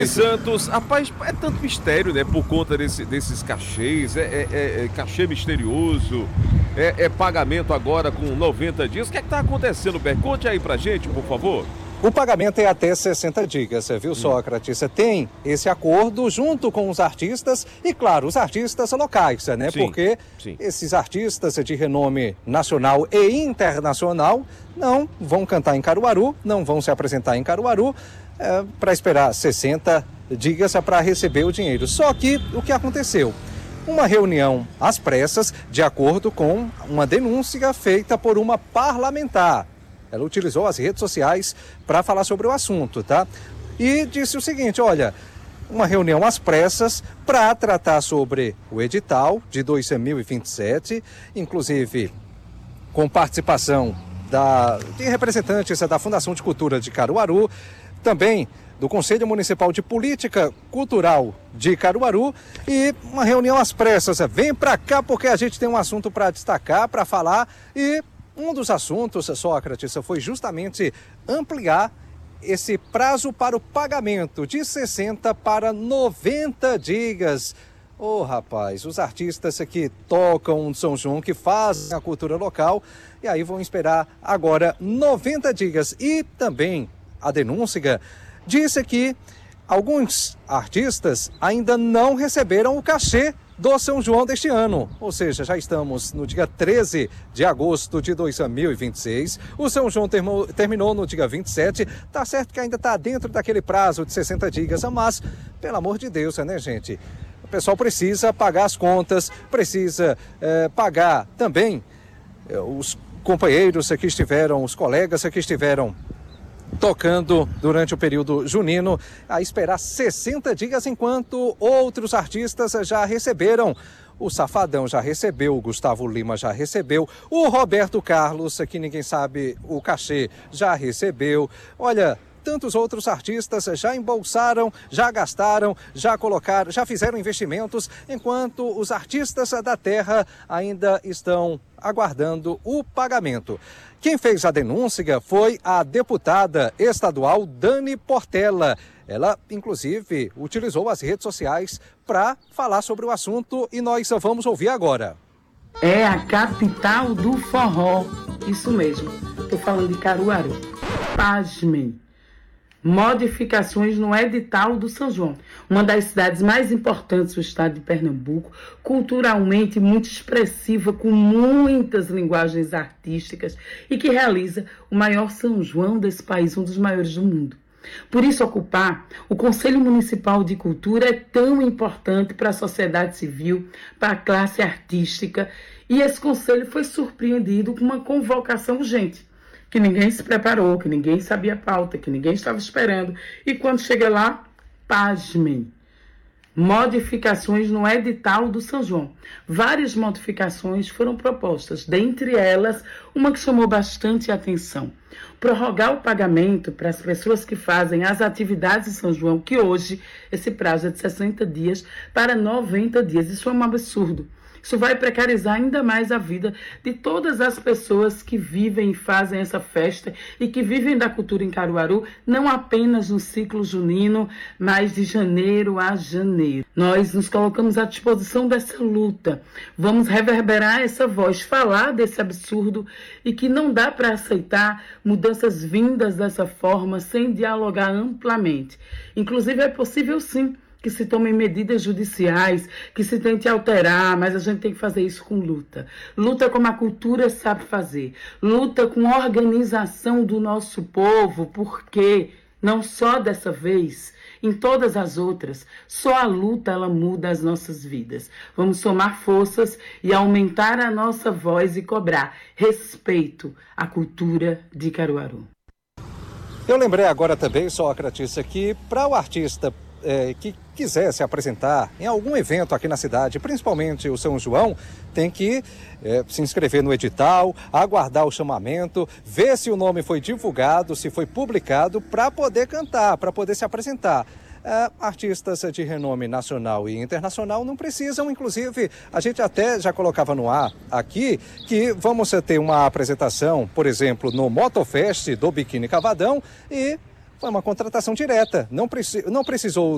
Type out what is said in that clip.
Santos, rapaz, é tanto mistério, né? Por conta desses cachês, é cachê misterioso, é pagamento agora com 90 dias. O que é que tá acontecendo, Ber? Conte aí pra gente, por favor. O pagamento é até 60 dias, viu, Sócrates? Tem esse acordo junto com os artistas e, claro, os artistas locais, né? Sim, Porque sim. esses artistas de renome nacional e internacional não vão cantar em Caruaru, não vão se apresentar em Caruaru, para esperar 60 dias para receber o dinheiro. Só que o que aconteceu? Uma reunião às pressas, de acordo com uma denúncia feita por uma parlamentar. Ela utilizou as redes sociais para falar sobre o assunto, tá? E disse o seguinte, olha, uma reunião às pressas para tratar sobre o edital de 2027, inclusive com participação de representantes da Fundação de Cultura de Caruaru, também do Conselho Municipal de Política Cultural de Caruaru, e uma reunião às pressas. Vem para cá porque a gente tem um assunto para destacar, para falar, e um dos assuntos, Sócrates, foi justamente ampliar esse prazo para o pagamento de 60 para 90 dias. Rapaz, os artistas que tocam São João, que fazem a cultura local, e aí vão esperar agora 90 dias. E também a denúncia disse que alguns artistas ainda não receberam o cachê do São João deste ano, ou seja, já estamos no dia 13 de agosto de 2026, o São João terminou no dia 27, tá certo que ainda está dentro daquele prazo de 60 dias, mas, pelo amor de Deus, né, gente? O pessoal precisa pagar as contas, precisa pagar também os companheiros que estiveram, os colegas que estiveram tocando durante o período junino, a esperar 60 dias, enquanto outros artistas já receberam. O Safadão já recebeu, o Gustavo Lima já recebeu, o Roberto Carlos, que ninguém sabe o cachê, já recebeu. Olha, tantos outros artistas já embolsaram, já gastaram, já colocaram, já fizeram investimentos, enquanto os artistas da terra ainda estão aguardando o pagamento. Quem fez a denúncia foi a deputada estadual Dani Portela. Ela, inclusive, utilizou as redes sociais para falar sobre o assunto e nós vamos ouvir agora. É a capital do forró, isso mesmo, estou falando de Caruaru. Pasmem. Modificações no edital do São João, uma das cidades mais importantes do estado de Pernambuco, culturalmente muito expressiva, com muitas linguagens artísticas e que realiza o maior São João desse país, um dos maiores do mundo. Por isso, ocupar o Conselho Municipal de Cultura é tão importante para a sociedade civil, para a classe artística, e esse conselho foi surpreendido com uma convocação urgente, que ninguém se preparou, que ninguém sabia a pauta, que ninguém estava esperando. E quando chega lá, pasmem. Modificações no edital do São João. Várias modificações foram propostas, dentre elas, uma que chamou bastante atenção. Prorrogar o pagamento para as pessoas que fazem as atividades de São João, que hoje esse prazo é de 60 dias para 90 dias. Isso é um absurdo. Isso vai precarizar ainda mais a vida de todas as pessoas que vivem e fazem essa festa e que vivem da cultura em Caruaru, não apenas no ciclo junino, mas de janeiro a janeiro. Nós nos colocamos à disposição dessa luta. Vamos reverberar essa voz, falar desse absurdo e que não dá para aceitar mudanças vindas dessa forma sem dialogar amplamente. Inclusive, é possível sim que se tomem medidas judiciais, que se tente alterar, mas a gente tem que fazer isso com luta. Luta como a cultura sabe fazer. Luta com organização do nosso povo, porque não só dessa vez, em todas as outras, só a luta ela muda as nossas vidas. Vamos somar forças e aumentar a nossa voz e cobrar respeito à cultura de Caruaru. Eu lembrei agora também, Sócrates, que para o artista que quiser se apresentar em algum evento aqui na cidade, principalmente o São João, tem que se inscrever no edital, aguardar o chamamento, ver se o nome foi divulgado, se foi publicado, para poder cantar, para poder se apresentar. Artistas de renome nacional e internacional não precisam, inclusive, a gente até já colocava no ar aqui que vamos ter uma apresentação, por exemplo, no Motofest do Biquíni Cavadão, e foi uma contratação direta, não precisou